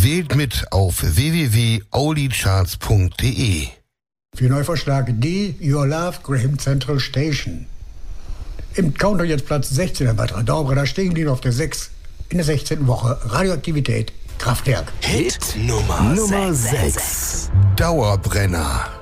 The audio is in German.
Wählt mit auf www.aulicharts.de. Für Neuvorschlag D, Your Love, Graham Central Station. Im Counter jetzt Platz 16 bei Dauber, da stehen die noch auf der 6 in der 16. Woche. Radioaktivität, Kraftwerk. Hit Nummer 6. Dauerbrenner.